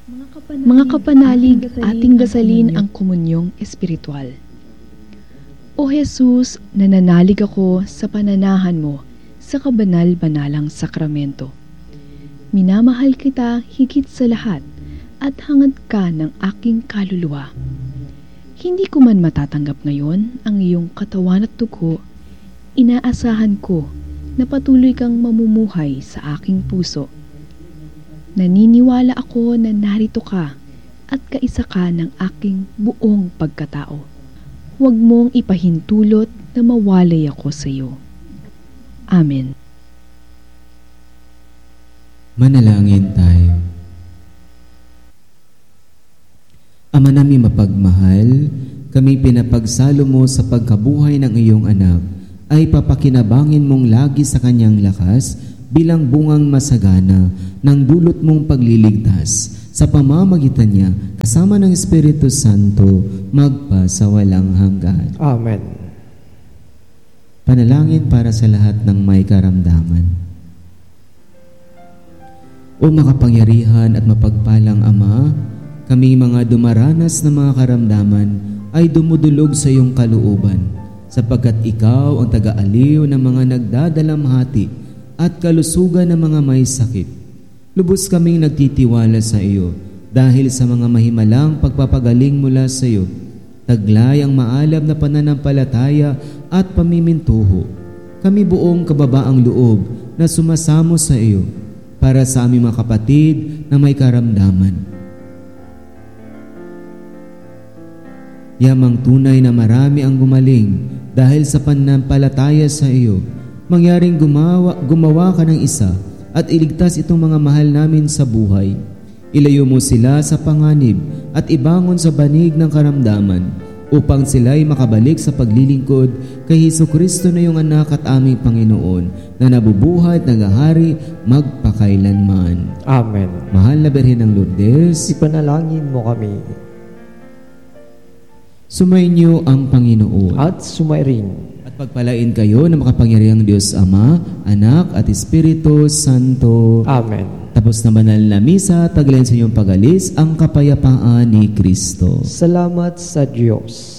Mga kapanalig, ating dasalin ang komunyong espiritual. O Jesus, nananalig ako sa pananahan mo sa kabanal-banalang sakramento. Minamahal kita higit sa lahat at hangad ka ng aking kaluluwa. Hindi ko man matatanggap ngayon ang iyong katawan at dugo, inaasahan ko na patuloy kang mamumuhay sa aking puso. Naniniwala ako na narito ka at kaisa ka ng aking buong pagkatao. Huwag mong ipahintulot na mawalay ako sa iyo. Amen. Manalangin tayo. Ama namin mapagmahal, kami pinapagsalo mo sa pagkabuhay ng iyong anak, ay papakinabangin mong lagi sa kanyang lakas bilang bungang masagana ng dulot mong pagliligtas sa pamamagitan niya kasama ng Espiritu Santo magpasawalang hanggan. Amen. Panalangin para sa lahat ng may karamdaman. O makapangyarihan at mapagpalang Ama, kami mga dumaranas ng mga karamdaman ay dumudulog sa iyong kalooban, sapagkat ikaw ang taga-aliw ng mga nagdadalamhati at kalusugan ng mga may sakit. Lubos kaming nagtitiwala sa iyo dahil sa mga mahimalang pagpapagaling mula sa iyo. Taglay ang maalab na pananampalataya at pamimintuho. Kami buong kababaang loob na sumasamo sa iyo para sa aming mga kapatid na may karamdaman. Yamang tunay na marami ang gumaling dahil sa pananampalataya sa iyo. Mangyaring gumawa ka ng isa at iligtas itong mga mahal namin sa buhay. Ilayo mo sila sa panganib at ibangon sa banig ng karamdaman upang sila'y makabalik sa paglilingkod kay Hesukristo na iyong anak at aming Panginoon na nabubuhay at naghahari magpakailanman. Amen. Mahal na Birhen ng Lourdes, ipanalangin mo kami. Sumainyo ang Panginoon At sumairin. Pagpalain kayo ng makapangyarihang Diyos Ama, Anak at Espiritu Santo. Amen. Tapos na banal na misa, taglayin sa inyong pag-alis ang kapayapaan ni Kristo. Salamat sa Diyos.